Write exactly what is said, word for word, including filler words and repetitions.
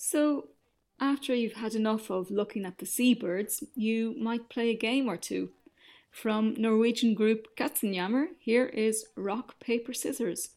So, after you've had enough of looking at the seabirds, you might play a game or two. From Norwegian group Katzenjammer, here is Rock, Paper, Scissors.